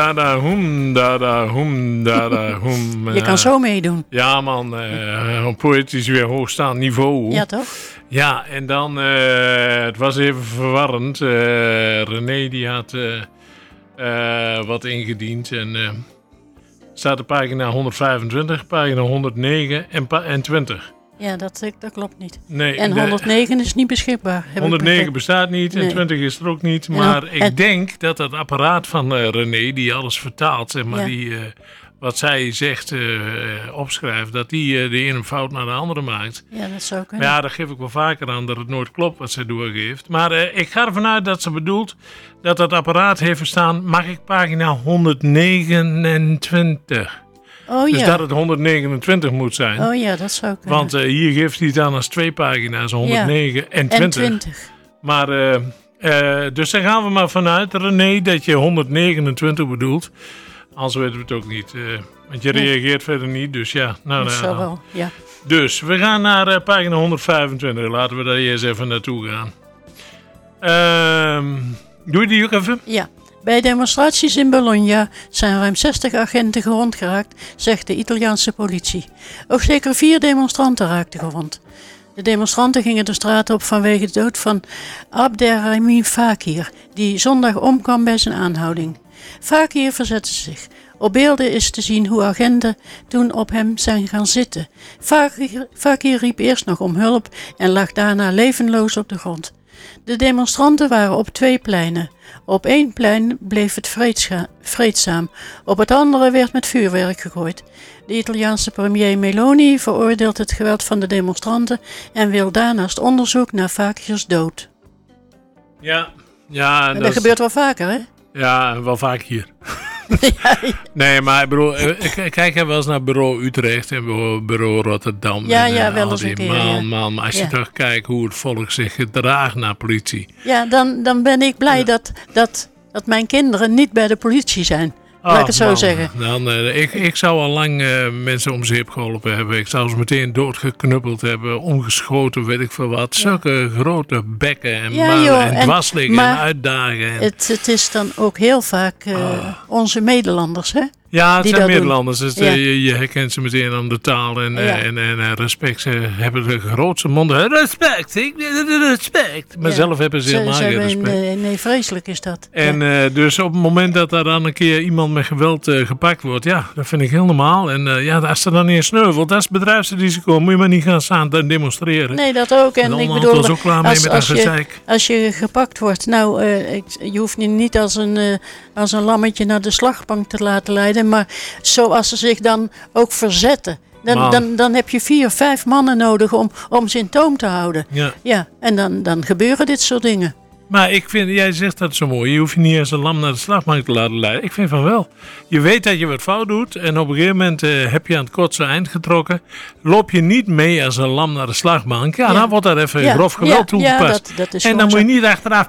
Dada hoem, dada hoem, dada hoem. Je kan zo meedoen. Ja man, op poëtisch weer hoogstaand niveau. Ja, toch? Ja, en dan, het was even verwarrend. René die had wat ingediend en staat op pagina 125, pagina 109 en 20. Ja, dat klopt niet. Nee, En 109 is niet beschikbaar. 109 bestaat niet en Nee. 20 is er ook niet. Maar ik denk dat dat apparaat van René, die alles vertaalt, zeg maar, Ja. die wat zij zegt opschrijft, dat die de ene fout naar de andere maakt. Ja, dat zou Maar kunnen. ja, dat geef ik wel vaker aan, dat het nooit klopt wat ze doorgeeft. Maar ik ga ervan uit dat ze bedoelt dat dat apparaat heeft verstaan, mag ik pagina 129. Oh Dus ja. dat het 129 moet zijn. Oh ja, dat zou kunnen. Want hier geeft hij het aan als 2 pagina's, 109 en 20. En 20. Maar, dus daar gaan we maar vanuit, René, dat je 129 bedoelt. Anders weten we het ook niet. Want je reageert verder niet, dus ja. Dat zou wel, ja. Dus, we gaan naar pagina 125. Laten we daar eerst even naartoe gaan. Doe je die ook even? Ja. Bij demonstraties in Bologna zijn ruim 60 agenten gewond geraakt, zegt de Italiaanse politie. Ook zeker 4 demonstranten raakten gewond. De demonstranten gingen de straat op vanwege de dood van Abderrahmane Fakir, die zondag omkwam bij zijn aanhouding. Fakir verzette zich. Op beelden is te zien hoe agenten toen op hem zijn gaan zitten. Fakir riep eerst nog om hulp en lag daarna levenloos op de grond. De demonstranten waren op 2 pleinen. Op 1 plein bleef het vreedzaam, op het andere werd met vuurwerk gegooid. De Italiaanse premier Meloni veroordeelt het geweld van de demonstranten en wil daarnaast onderzoek naar Fakirs dood. Ja. Ja, Dat gebeurt wel vaker, hè? Ja, wel vaak hier. Ja. Nee, maar ik bedoel, kijk wel eens naar bureau Utrecht en bureau Rotterdam. Ja, en, ja, wel al eens die een keer, man, maar als je toch kijkt hoe het volk zich gedraagt naar politie. Ja, dan ben ik blij dat mijn kinderen niet bij de politie zijn. Laat ik het zo zeggen. Dan, ik zou al lang mensen om zeep geholpen hebben. Ik zou ze meteen doodgeknuppeld hebben, omgeschoten, weet ik veel wat. Zulke grote bekken en en dwarsliggen en uitdagen. Het is dan ook heel vaak onze Nederlanders, hè? Ja, het die zijn dat Nederlanders. Dus, Ja. je herkent ze meteen aan de taal en respect. Ze hebben de grootste monden. Respect, respect. Maar zelf hebben ze helemaal geen respect. Nee, vreselijk is dat. En dus op het moment dat er dan een keer iemand met geweld gepakt wordt, ja, dat vind ik heel normaal. En als er dan niet sneuvelt, dat is bedrijfsrisico. Moet je maar niet gaan staan en demonstreren. Nee, dat ook. En ik bedoel, was ook klaar mee met dat gezeik. als je gepakt wordt, nou, je hoeft je niet als een lammetje naar de slagbank te laten leiden, maar zoals ze zich dan ook verzetten. Dan heb je 4 of 5 mannen nodig om ze in toom te houden. Ja, en dan gebeuren dit soort dingen. Maar ik vind, jij zegt dat zo mooi. Je hoeft je niet als een lam naar de slagbank te laten leiden. Ik vind van wel. Je weet dat je wat fout doet. En op een gegeven moment heb je aan het kortste eind getrokken. Loop je niet mee als een lam naar de slagbank. Ja, dan wordt daar even grof geweld toegepast. Ja, dat is en dan moet zo. je niet achteraf.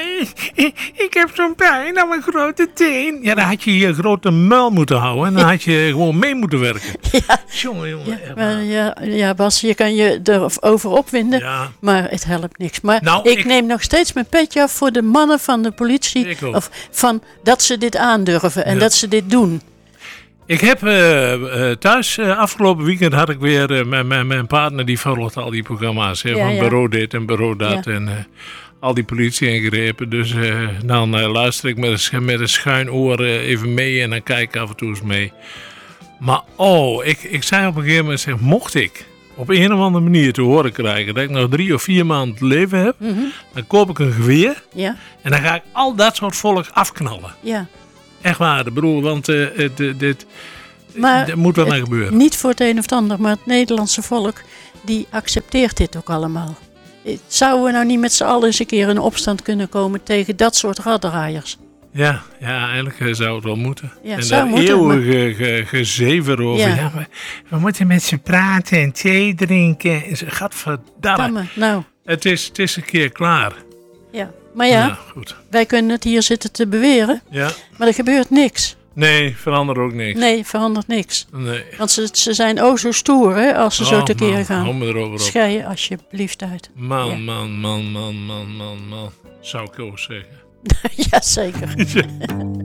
Ik heb zo'n pijn aan mijn grote teen. Ja, dan had je je grote muil moeten houden. En dan had je gewoon mee moeten werken. Ja. Jongen. Ja, Bas, je kan je erover opwinden. Ja. Maar het helpt niks. Maar Nou, ik neem nog steeds mijn petje af voor de mannen van de politie. Ik ook. Of van dat ze dit aandurven en dat ze dit doen. Ik heb thuis, afgelopen weekend had ik weer mijn partner, die volgt al die programma's. Hè, van bureau dit en bureau dat en al die politie-ingrepen. Dus dan luister ik met een schuin oor even mee en dan kijk ik af en toe eens mee. Maar ik zei op een gegeven moment, mocht ik op een of andere manier te horen krijgen dat ik nog 3 of 4 maanden te leven heb, dan koop ik een geweer en dan ga ik al dat soort volk afknallen. Ja. Echt waar, ik bedoel, want dit moet wel naar gebeuren. Niet voor het een of het ander, maar het Nederlandse volk, die accepteert dit ook allemaal. Zouden we nou niet met z'n allen eens een keer in opstand kunnen komen tegen dat soort raddraaiers? Ja, eigenlijk zou het wel moeten. Ja, en zou dat moeten, eeuwige gezever over, we moeten met ze praten en thee drinken. Gadverdamme. Nou. Het is een keer klaar. Ja, maar goed. Wij kunnen het hier zitten te beweren, maar er gebeurt niks. Nee, verandert ook niks. Nee, verandert niks. Nee. Want ze zijn zo stoer, hè, als ze zo tekeer gaan. Hou me erover op. Schei je alsjeblieft uit. Man. Zou ik ook zeggen. Ja, zeker.